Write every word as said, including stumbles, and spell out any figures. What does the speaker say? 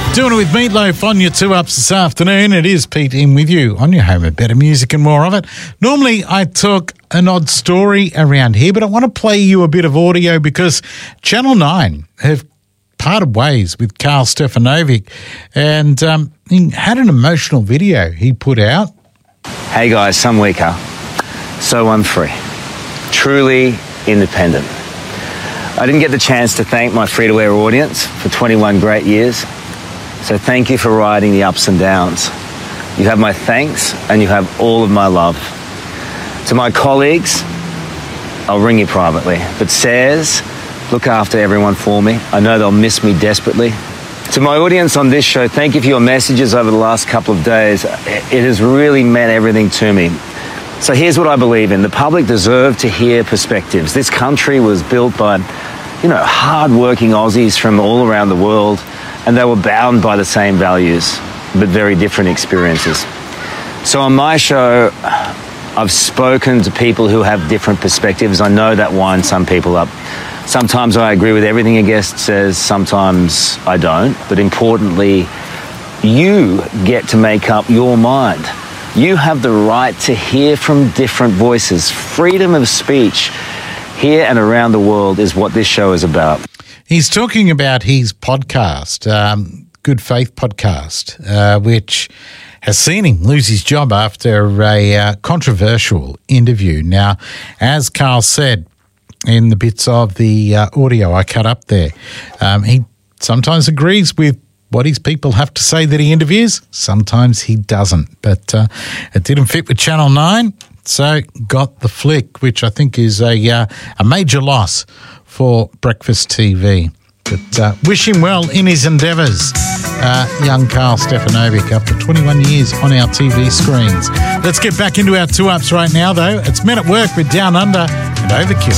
Doing it with Meatloaf on your two ups this afternoon. It is Pete in with you on your home of better music and more of it. Normally I talk an odd story around here, but I want to play you a bit of audio because Channel nine have parted ways with Carl Stefanovic, and um, he had an emotional video he put out. Hey guys, some weaker, so I'm free, truly independent. I didn't get the chance to thank my free-to-air audience for twenty-one great years, so thank you for riding the ups and downs. You have my thanks and you have all of my love. To my colleagues, I'll ring you privately, but Says, look after everyone for me. I know they'll miss me desperately. To my audience on this show, thank you for your messages over the last couple of days. It has really meant everything to me. So here's what I believe in. The public deserve to hear perspectives. This country was built by, you know, hard-working Aussies from all around the world, and they were bound by the same values, but very different experiences. So on my show, I've spoken to people who have different perspectives. I know that winds some people up. Sometimes I agree with everything a guest says, sometimes I don't. But importantly, you get to make up your mind. You have the right to hear from different voices. Freedom of speech here and around the world is what this show is about. He's talking about his podcast, um, Good Faith Podcast, uh, which has seen him lose his job after a uh, controversial interview. Now, as Carl said in the bits of the uh, audio I cut up there, um, he sometimes agrees with what his people have to say that he interviews. Sometimes he doesn't. But uh, it didn't fit with Channel nine, so got the flick, which I think is a, uh, a major loss for Breakfast T V. But uh, wish him well in his endeavours, uh, young Carl Stefanovic, after twenty-one years on our T V screens. Let's get back into our two-ups right now, though. It's Men at Work with Down Under and Overkill.